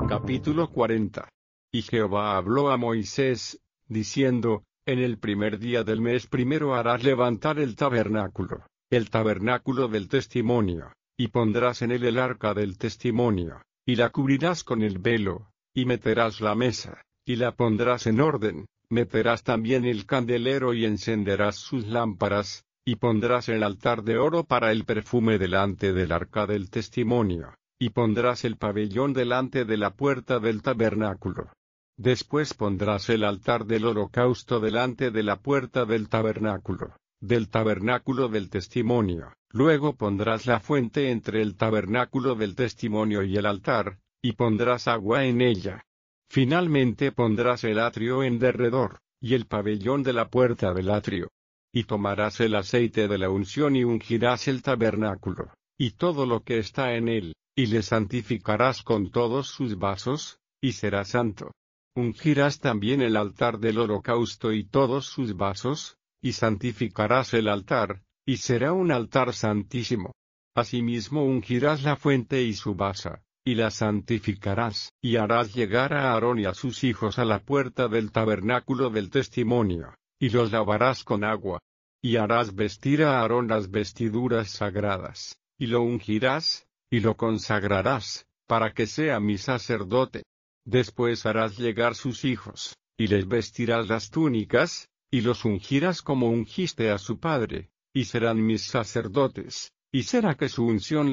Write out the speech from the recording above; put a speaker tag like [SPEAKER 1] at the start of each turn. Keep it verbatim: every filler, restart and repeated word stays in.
[SPEAKER 1] Capítulo cuarenta. Y Jehová habló a Moisés, diciendo, en el primer día del mes primero harás levantar el tabernáculo, el tabernáculo del testimonio, y pondrás en él el arca del testimonio, y la cubrirás con el velo, y meterás la mesa, y la pondrás en orden, meterás también el candelero y encenderás sus lámparas, y pondrás el altar de oro para el perfume delante del arca del testimonio, y pondrás el pabellón delante de la puerta del tabernáculo. Después pondrás el altar del holocausto delante de la puerta del tabernáculo, del tabernáculo del testimonio. Luego pondrás la fuente entre el tabernáculo del testimonio y el altar, y pondrás agua en ella. Finalmente pondrás el atrio en derredor, y el pabellón de la puerta del atrio. Y tomarás el aceite de la unción y ungirás el tabernáculo, y todo lo que está en él, y le santificarás con todos sus vasos, y será santo. Ungirás también el altar del holocausto y todos sus vasos, y santificarás el altar, y será un altar santísimo. Asimismo ungirás la fuente y su basa, y la santificarás, y harás llegar a Aarón y a sus hijos a la puerta del tabernáculo del testimonio, y los lavarás con agua. Y harás vestir a Aarón las vestiduras sagradas, y lo ungirás, y lo consagrarás, para que sea mi sacerdote. Después harás llegar sus hijos, y les vestirás las túnicas, y los ungirás como ungiste a su padre, y serán mis sacerdotes, y será que su unción